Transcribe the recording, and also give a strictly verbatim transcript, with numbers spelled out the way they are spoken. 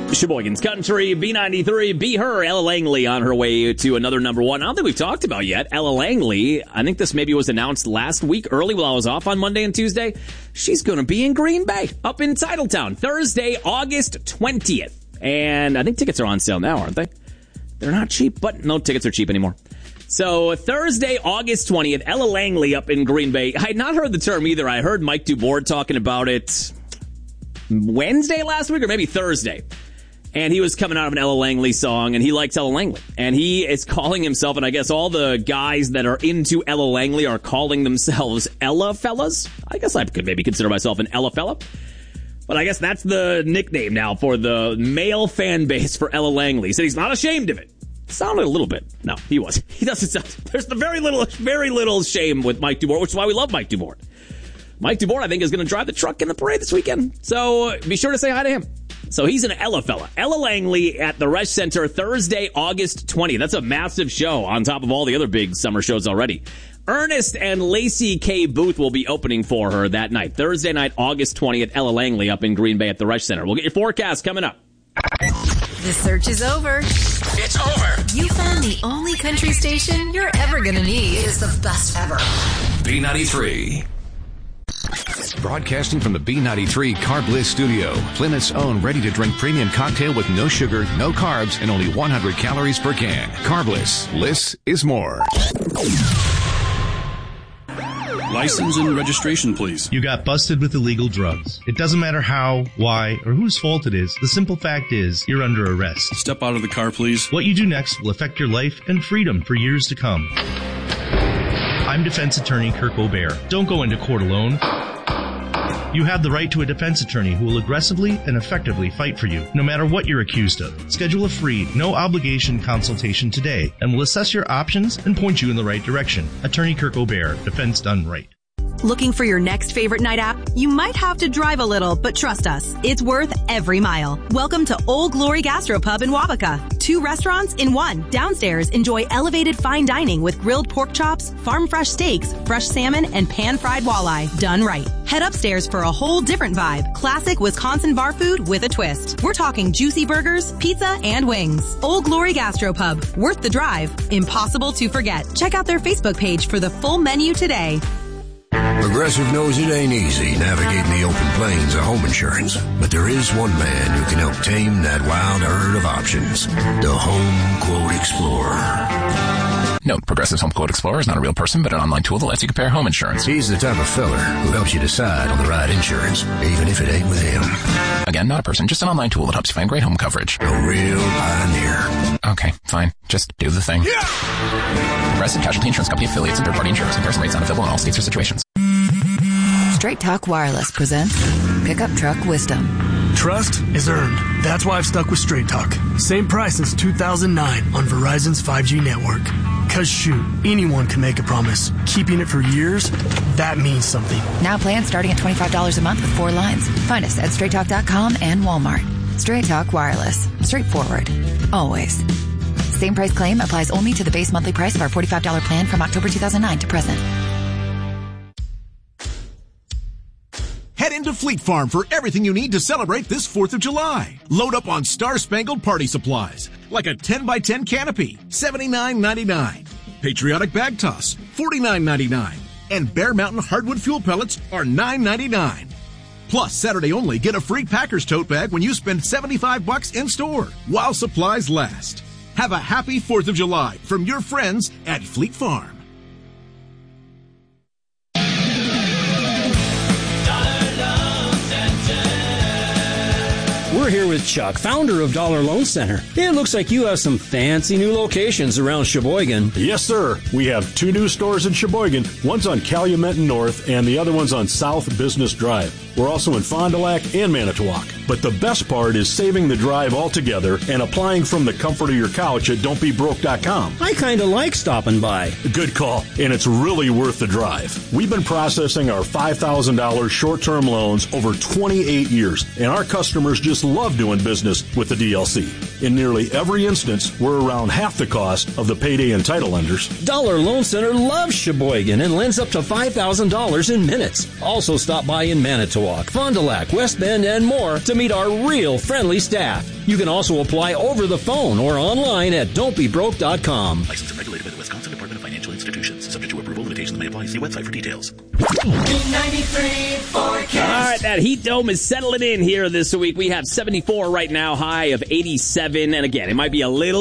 Sheboygan's Country, B ninety-three, Be Her, Ella Langley on her way to another number one. I don't think we've talked about yet. Ella Langley, I think this maybe was announced last week early while I was off on Monday and Tuesday. She's going to be in Green Bay, up in Titletown, Thursday, August twentieth. And I think tickets are on sale now, aren't they? They're not cheap, but no tickets are cheap anymore. So Thursday, August twentieth, Ella Langley up in Green Bay. I had not heard the term either. I heard Mike DuBois talking about it Wednesday last week or maybe Thursday. And he was coming out of an Ella Langley song, and he likes Ella Langley. And he is calling himself, and I guess all the guys that are into Ella Langley are calling themselves Ella fellas. I guess I could maybe consider myself an Ella fella. But I guess that's the nickname now for the male fan base for Ella Langley. He said he's not ashamed of it. Sounded a little bit. No, he wasn't. He doesn't sound. There's the very little, very little shame with Mike DuBois, which is why we love Mike DuBois. Mike DuBois, I think, is going to drive the truck in the parade this weekend. So be sure to say hi to him. So he's an Ella fella. Ella Langley at the Resch Center Thursday, August twentieth. That's a massive show on top of all the other big summer shows already. Ernest and Lacey K. Booth will be opening for her that night. Thursday night, August twentieth, Ella Langley up in Green Bay at the Resch Center. We'll get your forecast coming up. The search is over. It's over. You found the only country station you're ever going to need. It is the best ever. B ninety-three. Broadcasting from the B ninety-three Carb Bliss studio, Plymouth's own ready-to-drink premium cocktail with no sugar, no carbs, and only one hundred calories per can. Carb Bliss. Bliss is more. License and registration, please. You got busted with illegal drugs. It doesn't matter how, why, or whose fault it is. The simple fact is, you're under arrest. Step out of the car, please. What you do next will affect your life and freedom for years to come. I'm defense attorney Kirk O'Bear. Don't go into court alone. You have the right to a defense attorney who will aggressively and effectively fight for you, no matter what you're accused of. Schedule a free, no-obligation consultation today, and we'll assess your options and point you in the right direction. Attorney Kirk O'Bear, defense done right. Looking for your next favorite night out? You might have to drive a little, but trust us, it's worth every mile. Welcome to Old Glory Gastropub in Wabaka. Two restaurants in one. Downstairs, enjoy elevated fine dining with grilled pork chops, farm-fresh steaks, fresh salmon, and pan-fried walleye. Done right. Head upstairs for a whole different vibe. Classic Wisconsin bar food with a twist. We're talking juicy burgers, pizza, and wings. Old Glory Gastropub. Worth the drive. Impossible to forget. Check out their Facebook page for the full menu today. Progressive knows it ain't easy navigating the open plains of home insurance, but there is one man who can help tame that wild herd of options. The Home Quote Explorer. Note, Progressive's Home Quote Explorer is not a real person, but an online tool that lets you compare home insurance. He's the type of feller who helps you decide on the right insurance, even if it ain't with him. Again, not a person, just an online tool that helps you find great home coverage. A real pioneer. Okay, fine. Just do the thing. Yeah! Progressive Casualty Insurance Company affiliates and third-party insurers. Comparison rates not available in all states or situations. Straight Talk Wireless presents Pickup Truck Wisdom. Trust is earned. That's why I've stuck with Straight Talk. Same price since two thousand nine on Verizon's five G network. Cause shoot, anyone can make a promise. Keeping it for years, that means something. Now plans starting at twenty-five dollars a month with four lines. Find us at straight talk dot com and Walmart. Straight Talk Wireless. Straightforward. Always. Same price claim applies only to the base monthly price of our forty-five dollars plan from October two thousand nine to present. Head into Fleet Farm for everything you need to celebrate this fourth of July. Load up on Star-Spangled Party supplies, like a ten by ten canopy, seventy-nine ninety-nine. Patriotic Bag Toss, forty-nine ninety-nine. And Bear Mountain Hardwood Fuel Pellets are nine ninety-nine. Plus, Saturday only, get a free Packers tote bag when you spend seventy-five bucks in store, while supplies last. Have a happy fourth of July from your friends at Fleet Farm. We're here with Chuck, founder of Dollar Loan Center. It looks like you have some fancy new locations around Sheboygan. Yes, sir. We have two new stores in Sheboygan. One's on Calumet North, and the other one's on South Business Drive. We're also in Fond du Lac and Manitowoc. But the best part is saving the drive altogether and applying from the comfort of your couch at don't be broke dot com. I kind of like stopping by. Good call, and it's really worth the drive. We've been processing our five thousand dollars short-term loans over twenty-eight years, and our customers just love doing business with the D L C. In nearly every instance, we're around half the cost of the payday and title lenders. Dollar Loan Center loves Sheboygan and lends up to five thousand dollars in minutes. Also stop by in Manitowoc. Norwalk, Fond du Lac, West Bend, and more to meet our real friendly staff. You can also apply over the phone or online at don't be broke dot com. Licensed and regulated by the Wisconsin Department of Financial Institutions. Subject to approval. Limitations may apply. See website for details. ninety-three forecast. All right, that heat dome is settling in here this week. We have seventy-four right now, high of eighty-seven. And again, it might be a little